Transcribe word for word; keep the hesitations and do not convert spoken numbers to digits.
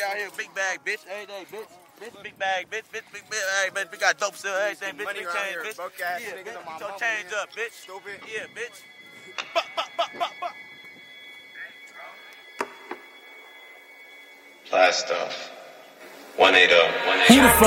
out here, big bag, bitch. Every day, bitch. Bitch, big bag, bitch. Bitch, big bag. Hey, bitch, we got dope still, everything, bitch. Big change, bitch. Yeah, bitch. Put your change up, bitch. Stupid. Yeah, bitch. Buck, buck, buck, buck, buck. Blast off. one eighty, one eighty.